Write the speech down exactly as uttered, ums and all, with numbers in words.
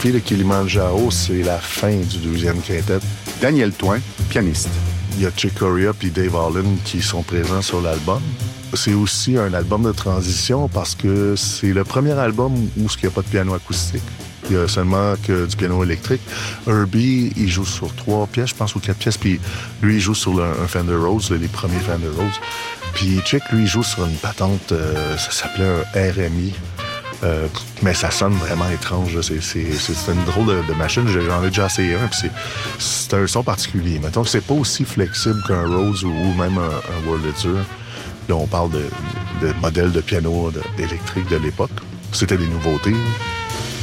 Café de Kilimanjaro, c'est la fin du deuxième quintet. Daniel Thoin, pianiste. Il y a Chick Corea puis Dave Holland qui sont présents sur l'album. C'est aussi un album de transition parce que c'est le premier album où il n'y a pas de piano acoustique. Il y a seulement que du piano électrique. Herbie, il joue sur trois pièces, je pense, ou quatre pièces, puis lui, il joue sur le, un Fender Rhodes, les premiers Fender Rhodes. Puis Chick, lui, il joue sur une patente, euh, ça s'appelait un R M I. Euh, mais ça sonne vraiment étrange. C'est, c'est, c'est une drôle de, de machine. J'en ai déjà essayé un, puis c'est, c'est un son particulier. Mettons que c'est pas aussi flexible qu'un Rhodes ou, ou même un, un Wurlitzer. Là, on parle de, de modèles de piano de, d'électrique de l'époque. C'était des nouveautés.